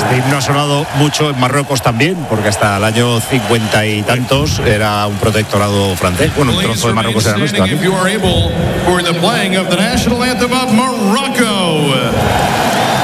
Este himno ha sonado mucho en Marruecos también, porque hasta el año 50 y tantos era un protectorado francés. Bueno, un trozo de Marruecos era nuestro, ¿no?